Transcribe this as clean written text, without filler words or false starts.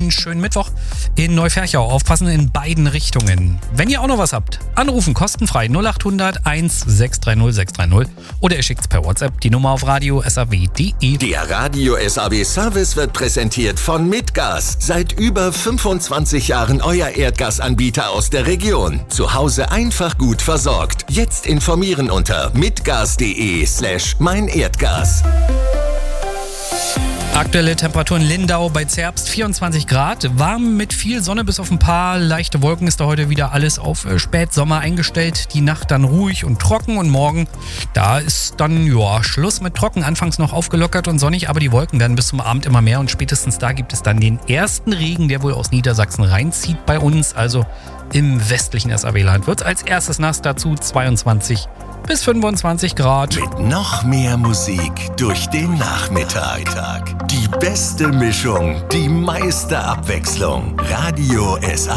einen schönen Mittwoch in Neuferchau. Aufpassen in beiden Richtungen. Wenn ihr auch noch was habt, anrufen kostenfrei 0800 1630 630 oder ihr schickt's per WhatsApp die Nummer auf radio.saw.de. Der Radio SAW Service wird präsentiert von Mitgas. Seit über 25 Jahren euer Erdgasanbieter aus der Region. Zu Hause einfach gut versorgt. Jetzt informieren unter mitgas.de/meinerdgas. Aktuelle Temperatur in Lindau bei Zerbst 24 Grad. Warm mit viel Sonne bis auf ein paar leichte Wolken ist da heute wieder alles auf Spätsommer eingestellt. Die Nacht dann ruhig und trocken und morgen, da ist dann Schluss mit trocken. Anfangs noch aufgelockert und sonnig, aber die Wolken werden bis zum Abend immer mehr und spätestens da gibt es dann den ersten Regen, der wohl aus Niedersachsen reinzieht bei uns. Also im westlichen SAW-Land wird es als erstes nass, dazu 22 bis 25 Grad. Mit noch mehr Musik durch den Nachmittag. Die beste Mischung, die meiste Abwechslung. Radio SAW.